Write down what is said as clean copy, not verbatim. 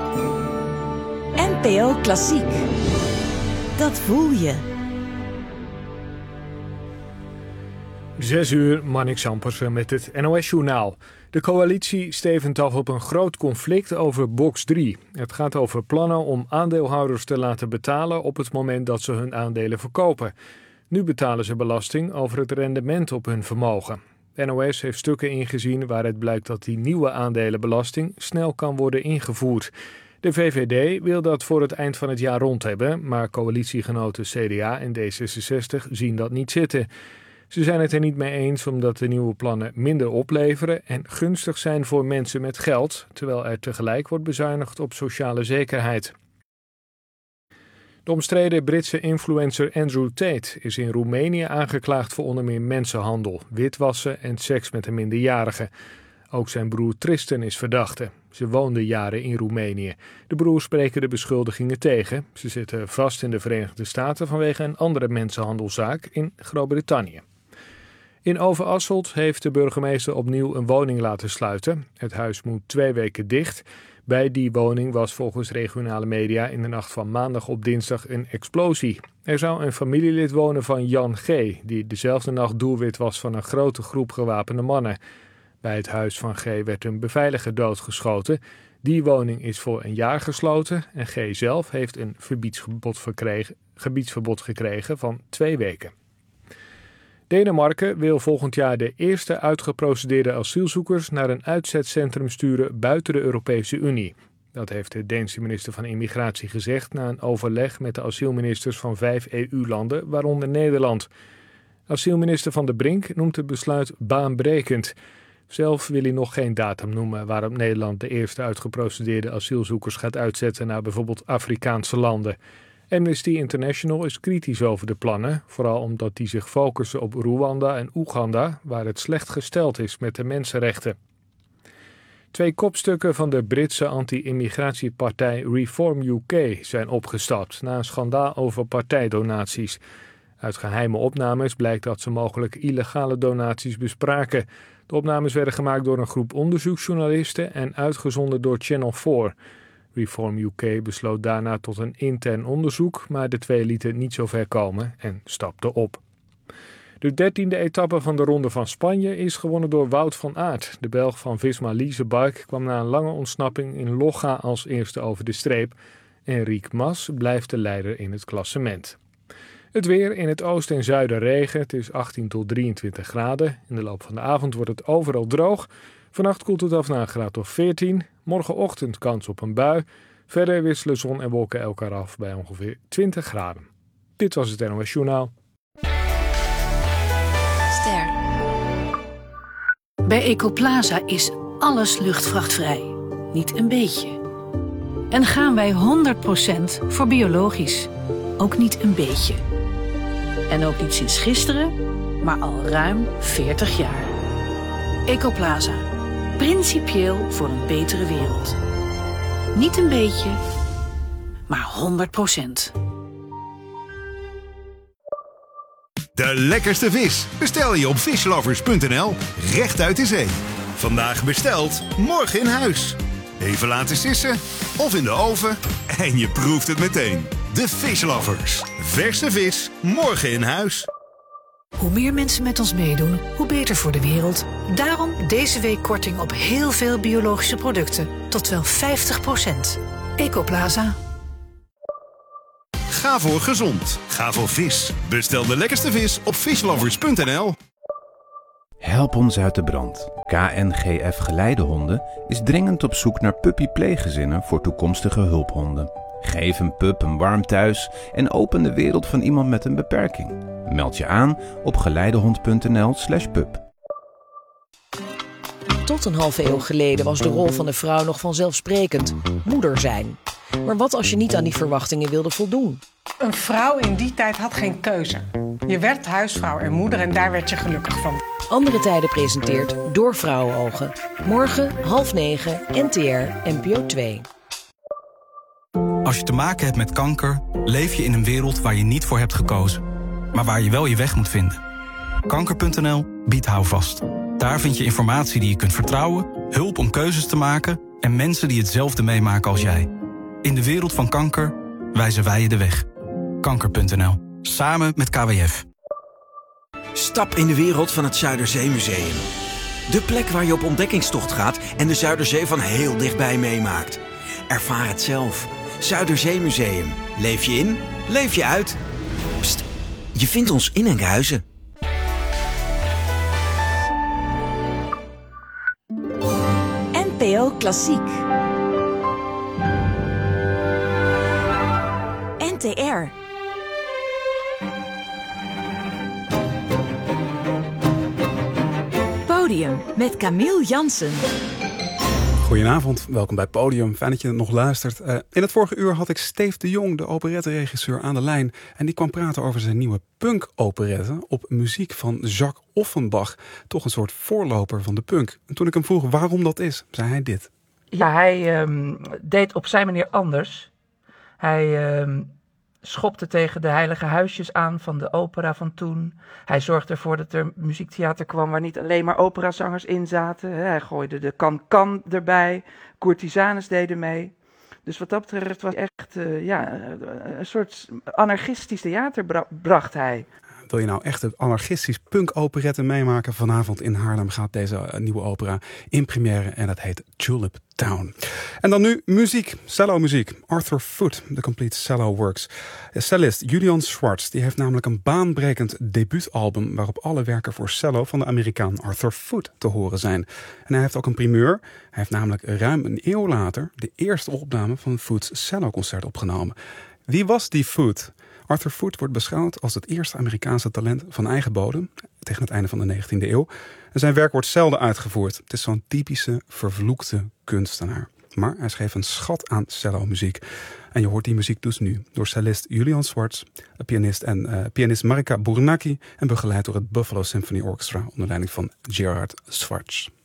NPO Klassiek. Dat voel je. 6 uur, Marnix Ampersen met het NOS-journaal. De coalitie stevend af op een groot conflict over box 3. Het gaat over plannen om aandeelhouders te laten betalen op het moment dat ze hun aandelen verkopen. Nu betalen ze belasting over het rendement op hun vermogen. De NOS heeft stukken ingezien waaruit blijkt dat die nieuwe aandelenbelasting snel kan worden ingevoerd. De VVD wil dat voor het eind van het jaar rond hebben, maar coalitiegenoten CDA en D66 zien dat niet zitten. Ze zijn het er niet mee eens omdat de nieuwe plannen minder opleveren en gunstig zijn voor mensen met geld, terwijl er tegelijk wordt bezuinigd op sociale zekerheid. De omstreden Britse influencer Andrew Tate is in Roemenië aangeklaagd voor onder meer mensenhandel, witwassen en seks met een minderjarige. Ook zijn broer Tristan is verdachte. Ze woonden jaren in Roemenië. De broers spreken de beschuldigingen tegen. Ze zitten vast in de Verenigde Staten vanwege een andere mensenhandelzaak in Groot-Brittannië. In Overasselt heeft de burgemeester opnieuw een woning laten sluiten. Het huis moet 2 weken dicht. Bij die woning was volgens regionale media in de nacht van maandag op dinsdag een explosie. Er zou een familielid wonen van Jan G., die dezelfde nacht doelwit was van een grote groep gewapende mannen. Bij het huis van G. werd een beveiliger doodgeschoten. Die woning is voor 1 jaar gesloten en G. zelf heeft een gebiedsverbod gekregen van 2 weken. Denemarken wil volgend jaar de eerste uitgeprocedeerde asielzoekers naar een uitzetcentrum sturen buiten de Europese Unie. Dat heeft de Deense minister van Immigratie gezegd na een overleg met de asielministers van 5 EU-landen, waaronder Nederland. Asielminister Van der Brink noemt het besluit baanbrekend. Zelf wil hij nog geen datum noemen waarop Nederland de eerste uitgeprocedeerde asielzoekers gaat uitzetten naar bijvoorbeeld Afrikaanse landen. Amnesty International is kritisch over de plannen, vooral omdat die zich focussen op Rwanda en Oeganda, waar het slecht gesteld is met de mensenrechten. 2 kopstukken van de Britse anti-immigratiepartij Reform UK zijn opgestapt na een schandaal over partijdonaties. Uit geheime opnames blijkt dat ze mogelijk illegale donaties bespraken. De opnames werden gemaakt door een groep onderzoeksjournalisten en uitgezonden door Channel 4. Reform UK besloot daarna tot een intern onderzoek, maar de 2 lieten niet zo ver komen en stapten op. De 13e etappe van de Ronde van Spanje is gewonnen door Wout van Aert. De Belg van Visma Leasebike kwam na een lange ontsnapping in Logga als eerste over de streep. Enric Mas blijft de leider in het klassement. Het weer: in het oosten en zuiden regen. Het is 18 tot 23 graden. In de loop van de avond wordt het overal droog. Vannacht koelt het af naar een graad of 14. Morgenochtend kans op een bui. Verder wisselen zon en wolken elkaar af bij ongeveer 20 graden. Dit was het NOS Journaal. Ster. Bij Ecoplaza is alles luchtvrachtvrij. Niet een beetje. En gaan wij 100% voor biologisch. Ook niet een beetje. En ook niet sinds gisteren, maar al ruim 40 jaar. Ecoplaza. Principieel voor een betere wereld. Niet een beetje, maar 100%. De lekkerste vis bestel je op fishlovers.nl, recht uit de zee. Vandaag besteld, morgen in huis. Even laten sissen of in de oven en je proeft het meteen. De Fishlovers. Verse vis, morgen in huis. Hoe meer mensen met ons meedoen, hoe beter voor de wereld. Daarom deze week korting op heel veel biologische producten. Tot wel 50%. Ecoplaza. Ga voor gezond. Ga voor vis. Bestel de lekkerste vis op fishlovers.nl. Help ons uit de brand. KNGF Geleidehonden is dringend op zoek naar puppy-pleeggezinnen voor toekomstige hulphonden. Geef een pup een warm thuis en open de wereld van iemand met een beperking. Meld je aan op geleidehond.nl/pup. Tot een halve eeuw geleden was de rol van de vrouw nog vanzelfsprekend: moeder zijn. Maar wat als je niet aan die verwachtingen wilde voldoen? Een vrouw in die tijd had geen keuze. Je werd huisvrouw en moeder en daar werd je gelukkig van. Andere Tijden presenteert Door Vrouwenogen. Morgen 8:30 NTR NPO 2. Als je te maken hebt met kanker, leef je in een wereld waar je niet voor hebt gekozen. Maar waar je wel je weg moet vinden. Kanker.nl biedt houvast. Daar vind je informatie die je kunt vertrouwen, hulp om keuzes te maken en mensen die hetzelfde meemaken als jij. In de wereld van kanker wijzen wij je de weg. Kanker.nl. Samen met KWF. Stap in de wereld van het Zuiderzeemuseum. De plek waar je op ontdekkingstocht gaat en de Zuiderzee van heel dichtbij meemaakt. Ervaar het zelf. Zuiderzeemuseum. Leef je in, leef je uit. Pst, je vindt ons in Enkhuizen. NPO Klassiek. NTR. Podium met Camille Jansen. Goedenavond, welkom bij Podium. Fijn dat je nog luistert. In het vorige uur had ik Steef de Jong, de operetteregisseur, aan de lijn. En die kwam praten over zijn nieuwe punk-operette op muziek van Jacques Offenbach. Toch een soort voorloper van de punk. En toen ik hem vroeg waarom dat is, zei hij dit. Ja, hij deed op zijn manier anders. Hij schopte tegen de heilige huisjes aan van de opera van toen. Hij zorgde ervoor dat er muziektheater kwam waar niet alleen maar operazangers in zaten. Hij gooide de kan-kan erbij. Courtisanes deden mee. Dus wat dat betreft was echt een soort anarchistisch theater bracht hij. Wil je nou echt een anarchistisch punk-operette meemaken? Vanavond in Haarlem gaat deze nieuwe opera in première en dat heet Tulip Town. En dan nu muziek, cello-muziek. Arthur Foote, The Complete Cello Works. Cellist Julian Schwartz, die heeft namelijk een baanbrekend debuutalbum waarop alle werken voor cello van de Amerikaan Arthur Foote te horen zijn. En hij heeft ook een primeur. Hij heeft namelijk ruim een eeuw later de eerste opname van Foote's celloconcert opgenomen. Wie was die Foote? Arthur Foote wordt beschouwd als het eerste Amerikaanse talent van eigen bodem tegen het einde van de 19e eeuw. En zijn werk wordt zelden uitgevoerd. Het is zo'n typische vervloekte kunstenaar. Maar hij schreef een schat aan cello-muziek. En je hoort die muziek dus nu door cellist Julian Schwartz, pianist Marika Burnacki en begeleid door het Buffalo Symphony Orchestra onder leiding van Gerard Schwartz.